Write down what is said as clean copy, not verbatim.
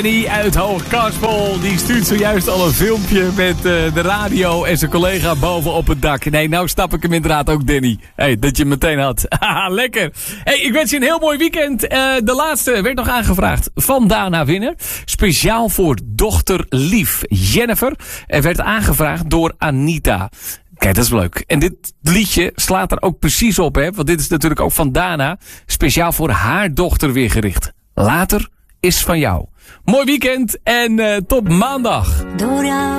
Danny uit Hoogkarspel, die stuurt zojuist al een filmpje met de radio en zijn collega boven op het dak. Nee, nou snap ik hem inderdaad ook, Danny. Hey, dat je hem meteen had. Haha, lekker. Hey, ik wens je een heel mooi weekend. De laatste werd nog aangevraagd van Dana Winner. Speciaal voor dochter lief Jennifer. Er werd aangevraagd door Anita. Kijk, dat is leuk. En dit liedje slaat er ook precies op, hè. Want dit is natuurlijk ook van Dana. Speciaal voor haar dochter weer gericht. Later is van jou. Mooi weekend en tot maandag.